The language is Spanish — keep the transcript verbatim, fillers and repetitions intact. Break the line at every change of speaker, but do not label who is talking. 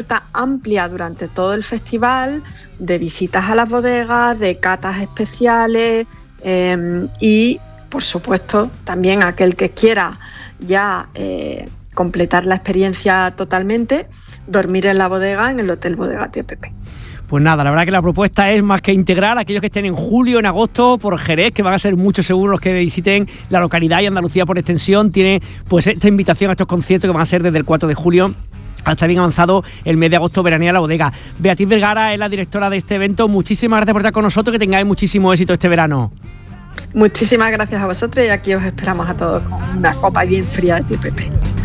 oferta amplia durante todo el festival, de visitas a las bodegas, de catas especiales eh, y, por supuesto, también aquel que quiera ya eh, completar la experiencia totalmente, dormir en la bodega en el Hotel Bodega Tío Pepe.
Pues nada, la verdad que la propuesta es más que integrar a aquellos que estén en julio, en agosto, por Jerez, que van a ser muchos seguros los que visiten la localidad y Andalucía por extensión. Tiene pues esta invitación a estos conciertos que van a ser desde el cuatro de julio hasta bien avanzado el mes de agosto, veranía la bodega. Beatriz Vergara es la directora de este evento. Muchísimas gracias por estar con nosotros, que tengáis muchísimo éxito este verano.
Muchísimas gracias a vosotros y aquí os esperamos a todos con una copa bien fría de Tío Pepe.